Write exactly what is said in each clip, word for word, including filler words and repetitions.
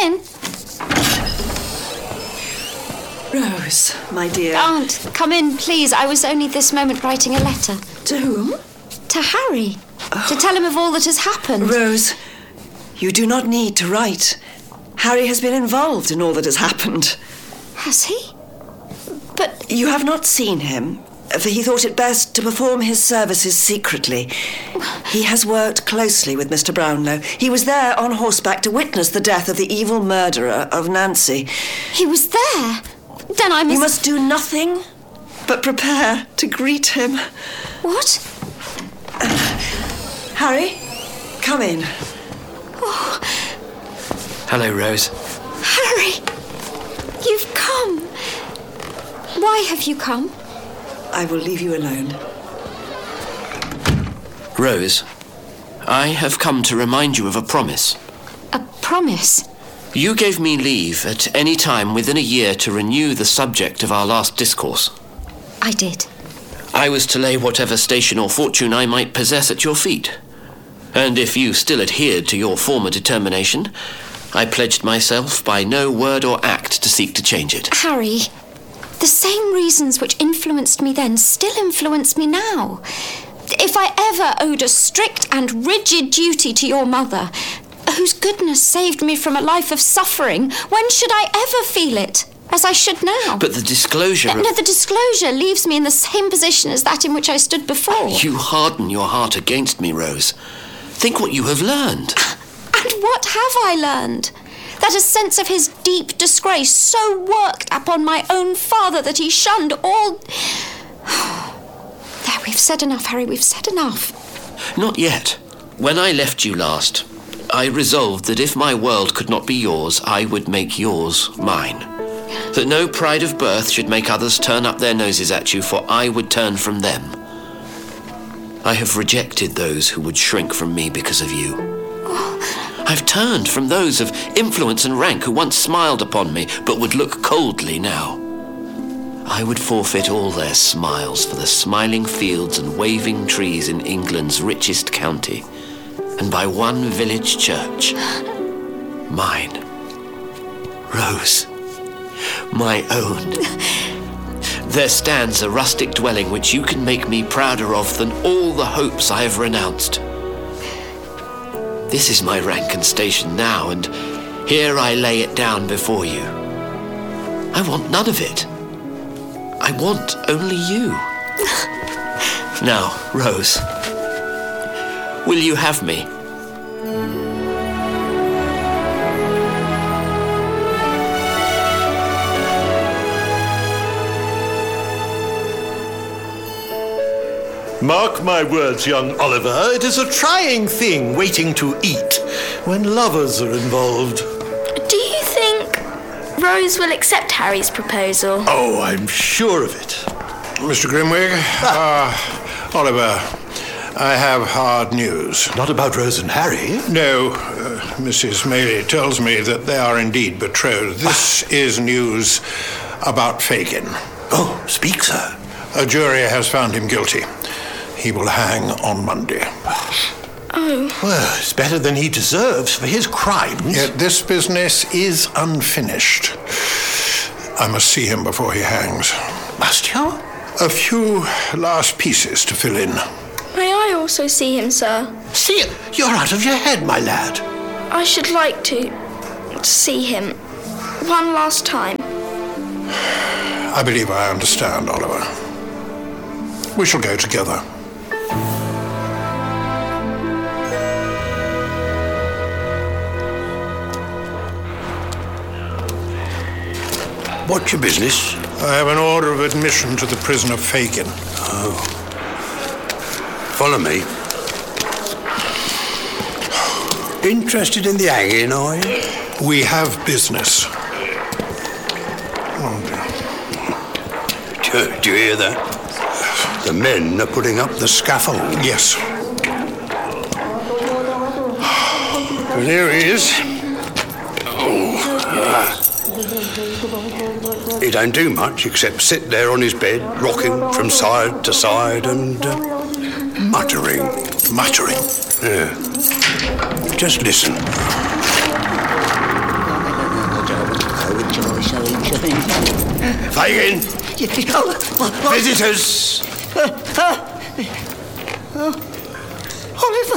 in. Rose, my dear. Aunt, come in, please. I was only this moment writing a letter. To whom? To Harry. Oh. To tell him of all that has happened. Rose, you do not need to write. Harry has been involved in all that has happened. Has he? But... You have not seen him, for he thought it best to perform his services secretly. He has worked closely with Mister Brownlow. He was there on horseback to witness the death of the evil murderer of Nancy. He was there? Then I must... You must do nothing but prepare to greet him. What? Uh, Harry, come in. Oh. Hello, Rose. Harry, you've come. Why have you come? I will leave you alone. Rose, I have come to remind you of a promise. A promise? You gave me leave at any time within a year to renew the subject of our last discourse. I did. I was to lay whatever station or fortune I might possess at your feet. And if you still adhered to your former determination, I pledged myself by no word or act to seek to change it. Harry, the same reasons which influenced me then still influence me now. If I ever owed a strict and rigid duty to your mother, whose goodness saved me from a life of suffering, when should I ever feel it, as I should now? But the disclosure of... No, the disclosure leaves me in the same position as that in which I stood before. You harden your heart against me, Rose. Think what you have learned. And what have I learned? That a sense of his deep disgrace so worked upon my own father that he shunned all... There, we've said enough, Harry, we've said enough. Not yet. When I left you last, I resolved that if my world could not be yours, I would make yours mine. That no pride of birth should make others turn up their noses at you, for I would turn from them. I have rejected those who would shrink from me because of you. I've turned from those of influence and rank who once smiled upon me, but would look coldly now. I would forfeit all their smiles for the smiling fields and waving trees in England's richest county, and by one village church, mine. Rose, my own. There stands a rustic dwelling which you can make me prouder of than all the hopes I have renounced. This is my rank and station now, and here I lay it down before you. I want none of it. I want only you. Now, Rose, will you have me? Mark my words, young Oliver, it is a trying thing waiting to eat when lovers are involved. Do you think Rose will accept Harry's proposal? Oh, I'm sure of it. Mister Grimwig, ah. uh, Oliver, I have hard news. Not about Rose and Harry? No, uh, Missus Maylie tells me that they are indeed betrothed. This is news about Fagin. Oh, speak, sir. A jury has found him guilty. He will hang on Monday. Oh. Well, it's better than he deserves for his crimes. Yet this business is unfinished. I must see him before he hangs. Must you? A few last pieces to fill in. May I also see him, sir? See him? You're out of your head, my lad. I should like to see him one last time. I believe I understand, Oliver. We shall go together. What's your business? I have an order of admission to the prison of Fagin. Oh. Follow me. Interested in the hanging, are you? We have business. Do, do you hear that? The men are putting up the scaffold. Yes. And here he is. Oh. Ah. He don't do much except sit there on his bed, rocking from side to side and uh, muttering. Muttering? Yeah. Just listen. with Charlie, Charlie, Charlie. Fagin! Yeah, oh, what, what? Visitors! Uh, uh, oh, Oliver!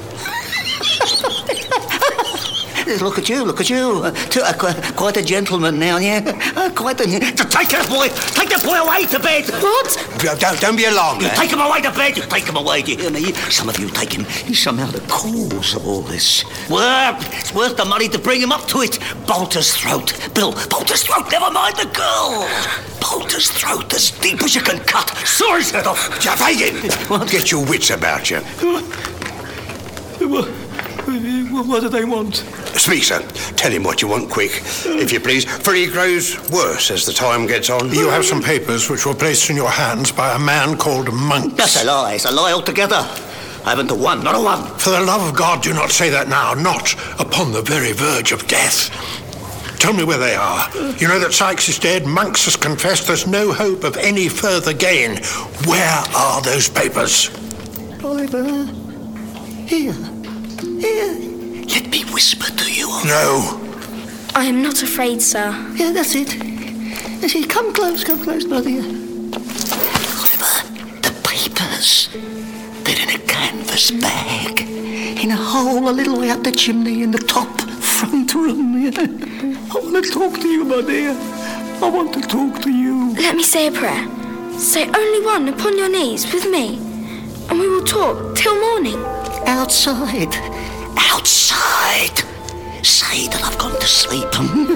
Look at you, look at you. Uh, t- uh, quite, quite a gentleman now, yeah? Uh, quite a... Take that boy! Take that boy away to bed! What? Don't, don't be alarmed, You eh? take him away to bed! You take him away, do you hear me? Some of you take him. He's somehow the cause of all this. Well, it's worth the money to bring him up to it. Bolter's throat. Bill, Bolter's throat. Never mind the girl. Bolter's throat as deep as you can cut. Saw his head off. Fagin! Get your wits about you. What, what do they want? Speak, sir. Tell him what you want, quick, if you please, for he grows worse as the time gets on. You have some papers which were placed in your hands by a man called Monks. That's a lie. It's a lie altogether. I haven't a one, not a one. For the love of God, do not say that now, not upon the very verge of death. Tell me where they are. You know that Sykes is dead, Monks has confessed, there's no hope of any further gain. Where are those papers? Oliver, here, here. Let me whisper to you. No. I am not afraid, sir. Yeah, that's it. That's it. Come close, come close, brother. Oliver, the papers. They're in a canvas bag. In a hole a little way up the chimney in the top front room. Yeah. I want to talk to you, my dear. I want to talk to you. Let me say a prayer. Say only one upon your knees with me, and we will talk till morning. Outside. Outside. Say that I've gone to sleep.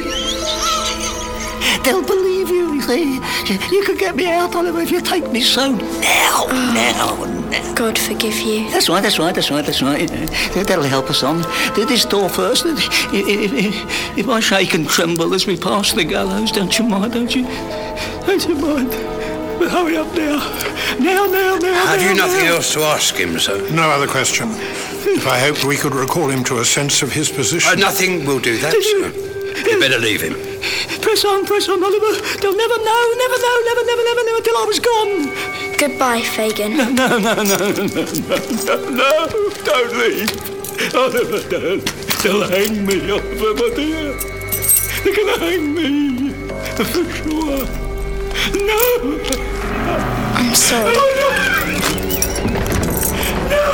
They'll believe you, you see. You could get me out, Oliver, if you take me so. Now, now, now. God forgive you. That's right, that's right, that's right, that's right. That'll help us on. This door first. If, if, if I shake and tremble as we pass the gallows, don't you mind, don't you? Don't you mind? But hurry up now. Now, now, now. Have now, you nothing now. else to ask him, sir? No other question. If I hoped we could recall him to a sense of his position. Uh, nothing will do that, sir. You better leave him. Press on, press on, Oliver. They'll never know, never know, never, never, never, never, till I was gone. Goodbye, Fagin. No, no, no, no, no, no, no, no, don't leave. Oliver, don't. They'll hang me, Oliver, my dear. They're going to hang me, for sure. No. I'm sorry. Oh, no. No.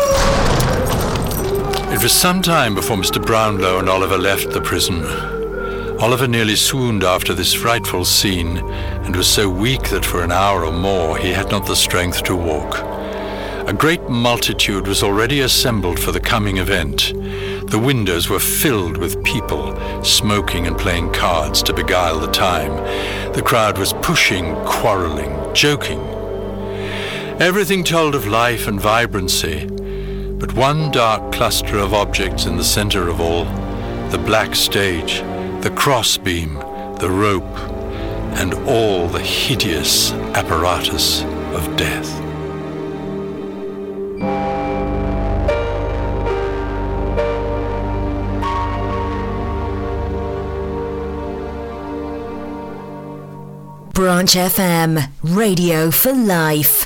It was some time before Mister Brownlow and Oliver left the prison. Oliver nearly swooned after this frightful scene, and was so weak that for an hour or more he had not the strength to walk. A great multitude was already assembled for the coming event. The windows were filled with people, smoking and playing cards to beguile the time. The crowd was pushing, quarrelling, joking. Everything told of life and vibrancy, but one dark cluster of objects in the center of all, the black stage, the crossbeam, the rope, and all the hideous apparatus of death. Branch F M, Radio for Life.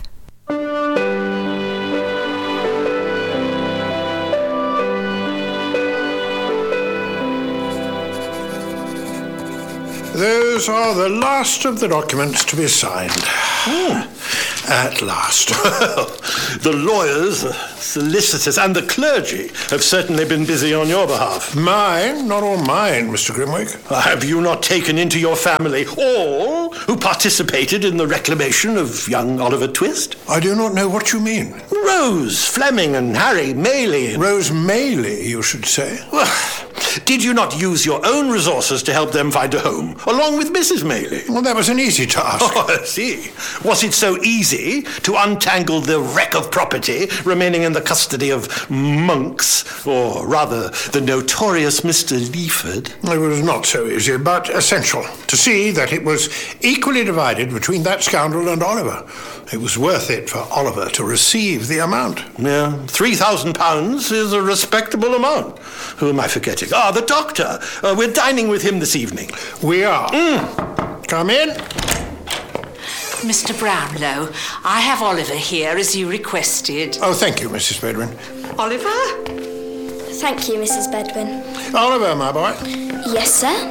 Those are the last of the documents to be signed. Oh. At last. Well, the lawyers, the solicitors, and the clergy have certainly been busy on your behalf. Mine? Not all mine, Mister Grimwick. Have you not taken into your family all who participated in the reclamation of young Oliver Twist? I do not know what you mean. Rose Fleming and Harry Maylie. Rose Maylie, you should say. Well, did you not use your own resources to help them find a home, along with Missus Maylie? Well, that was an easy task. Oh, I see. Was it so easy to untangle the wreck of property remaining in the custody of Monks, or rather, the notorious Mister Leaford? It was not so easy, but essential, to see that it was equally divided between that scoundrel and Oliver. It was worth it for Oliver to receive the amount. Yeah, three thousand pounds is a respectable amount. Who am I forgetting? Ah, the doctor. Uh, we're dining with him this evening. We are. Mm. Come in. Mister Brownlow, I have Oliver here as you requested. Oh, thank you, Missus Bedwin. Oliver? Thank you, Missus Bedwin. Oliver, my boy. Yes, sir?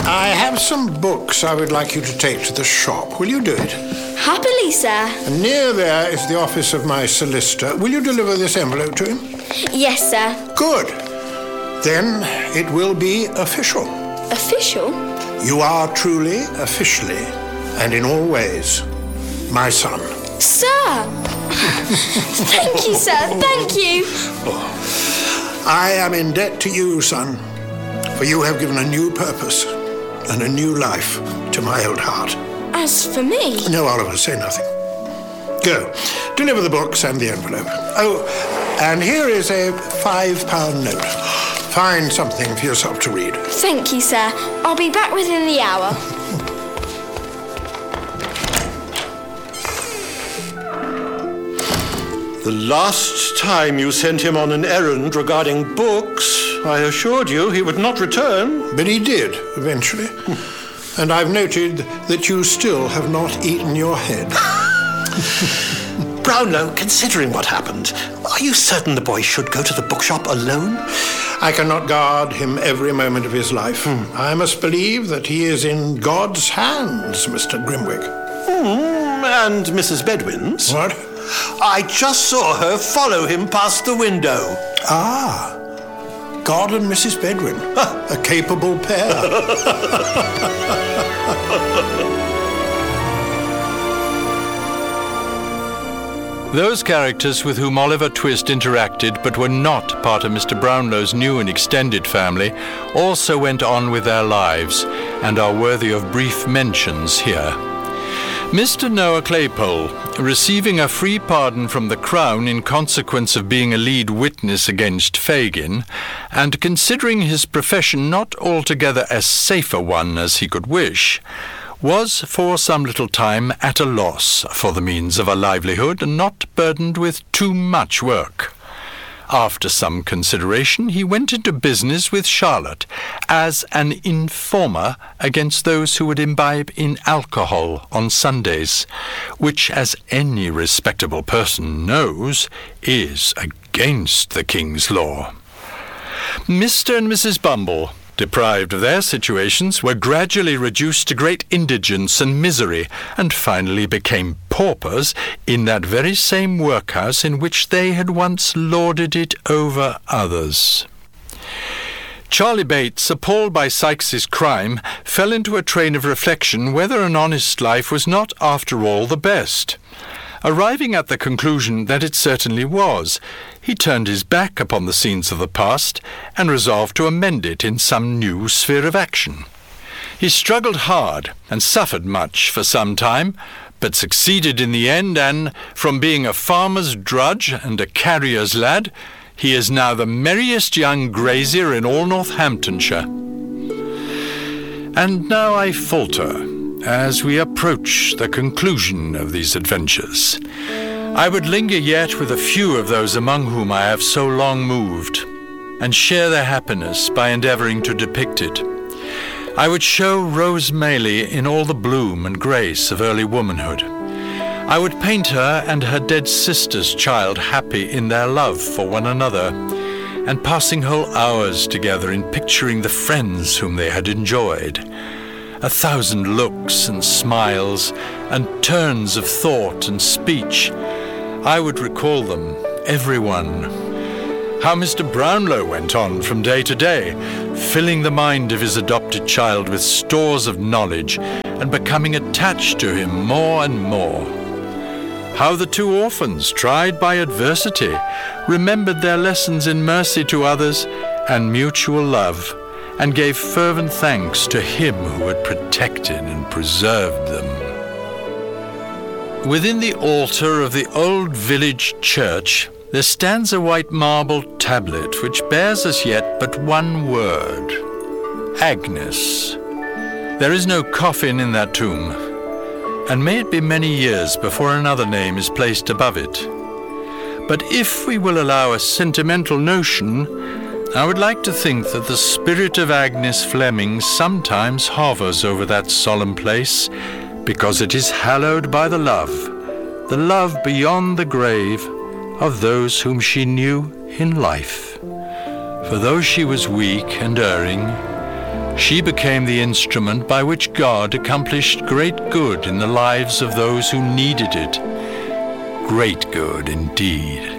I have some books I would like you to take to the shop. Will you do it? Happily, sir. And near there is the office of my solicitor. Will you deliver this envelope to him? Yes, sir. Good. Then it will be official. Official? You are truly, officially, and in all ways, my son. Sir! Thank you, sir. Thank you. Oh. I am in debt to you, son, for you have given a new purpose and a new life to my old heart. As for me? No, Oliver, say nothing. Go. Deliver the books and the envelope. Oh, and here is a five-pound note. Find something for yourself to read. Thank you, sir. I'll be back within the hour. The last time you sent him on an errand regarding books, I assured you he would not return. But he did, eventually. And I've noted that you still have not eaten your head. Brownlow, considering what happened, are you certain the boy should go to the bookshop alone? I cannot guard him every moment of his life. Hmm. I must believe that he is in God's hands, Mister Grimwick. Hmm. And Missus Bedwin's? What? I just saw her follow him past the window. Ah, God and Missus Bedwin. A capable pair. Those characters with whom Oliver Twist interacted but were not part of Mister Brownlow's new and extended family also went on with their lives and are worthy of brief mentions here. Mister Noah Claypole, receiving a free pardon from the Crown in consequence of being a lead witness against Fagin, and considering his profession not altogether as safe a one as he could wish, was for some little time at a loss for the means of a livelihood and not burdened with too much work. After some consideration, he went into business with Charlotte as an informer against those who would imbibe in alcohol on Sundays, which, as any respectable person knows, is against the King's law. Mister and Missus Bumble, deprived of their situations, were gradually reduced to great indigence and misery, and finally became paupers in that very same workhouse in which they had once lorded it over others. Charlie Bates, appalled by Sykes's crime, fell into a train of reflection whether an honest life was not, after all, the best. Arriving at the conclusion that it certainly was, he turned his back upon the scenes of the past and resolved to amend it in some new sphere of action. He struggled hard and suffered much for some time, but succeeded in the end, and from being a farmer's drudge and a carrier's lad, he is now the merriest young grazier in all Northamptonshire. And now I falter as we approach the conclusion of these adventures. I would linger yet with a few of those among whom I have so long moved, and share their happiness by endeavouring to depict it. I would show Rose Maylie in all the bloom and grace of early womanhood. I would paint her and her dead sister's child happy in their love for one another, and passing whole hours together in picturing the friends whom they had enjoyed. A thousand looks and smiles and turns of thought and speech. I would recall them, every one. How Mister Brownlow went on from day to day, filling the mind of his adopted child with stores of knowledge and becoming attached to him more and more. How the two orphans, tried by adversity, remembered their lessons in mercy to others and mutual love, and gave fervent thanks to him who had protected and preserved them. Within the altar of the old village church there stands a white marble tablet which bears as yet but one word: Agnes. There is no coffin in that tomb, and may it be many years before another name is placed above it. But if we will allow a sentimental notion, I would like to think that the spirit of Agnes Fleming sometimes hovers over that solemn place, because it is hallowed by the love, the love beyond the grave, of those whom she knew in life. For though she was weak and erring, She became the instrument by which God accomplished great good in the lives of those who needed it. Great good indeed.